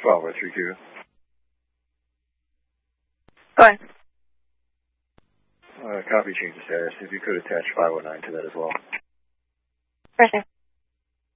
Bravo 32. Go ahead. Copy change of status. If you could attach 509 to that as well. Sure thing.